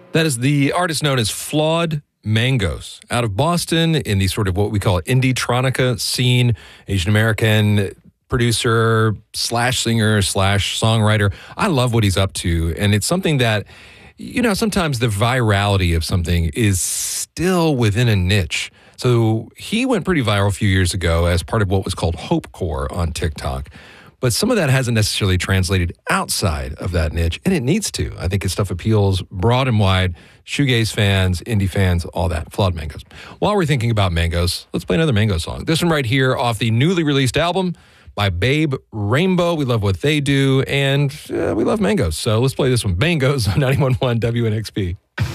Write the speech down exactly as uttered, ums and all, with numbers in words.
That is the artist known as Flawed Mangoes, out of Boston in the sort of what we call indie-tronica scene, Asian American producer slash singer slash songwriter. I love what he's up to, and it's something that, you know, sometimes the virality of something is still within a niche. So he went pretty viral a few years ago as part of what was called Hopecore on TikTok. But some of that hasn't necessarily translated outside of that niche, and it needs to. I think his stuff appeals broad and wide. Shoegaze fans, indie fans, all that. Flawed Mangoes. While we're thinking about mangoes, let's play another mango song. This one right here off the newly released album by Babe Rainbow. We love what they do, and uh, we love mangoes. So let's play this one. Mangoes on ninety-one point one W N X P.